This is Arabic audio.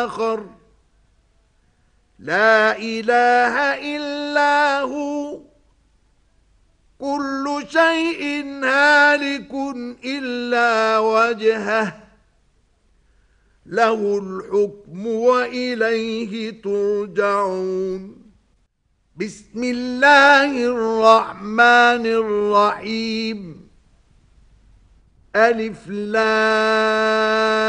آخر لا إله إلا هو كل شيء هالك إلا وجهه له الحكم وإليه ترجعون بسم الله الرحمن الرحيم ألف لام